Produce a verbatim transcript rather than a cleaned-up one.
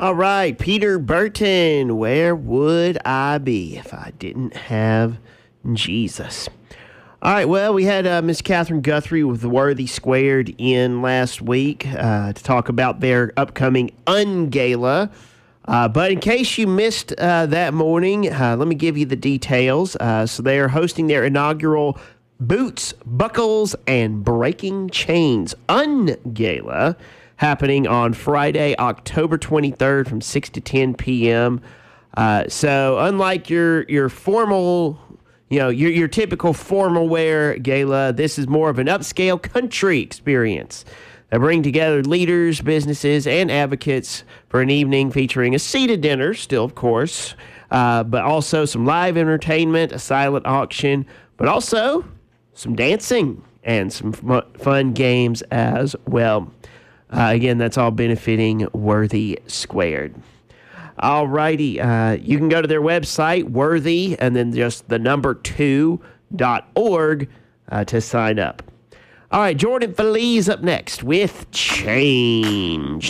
All right, Peter Burton, where would I be if I didn't have Jesus? All right, well, we had uh, Miss Catherine Guthrie with the Worthy Squared in last week uh, to talk about their upcoming Ungala. Uh, but in case you missed uh, that morning, uh, let me give you the details. Uh, so they are hosting their inaugural Boots, Buckles, and Breaking Chains Ungala, happening on Friday, October twenty-third from six to ten p.m. Uh, so unlike your your formal, you know, your, your typical formal wear gala, this is more of an upscale country experience. They bring together leaders, businesses, and advocates for an evening featuring a seated dinner, still, of course, uh, but also some live entertainment, a silent auction, but also some dancing and some f- fun games as well. Uh, again, that's all benefiting Worthy Squared. All righty. Uh, you can go to their website, Worthy, and then just the number two dot org uh, to sign up. All right, Jordan Feliz up next with Changed.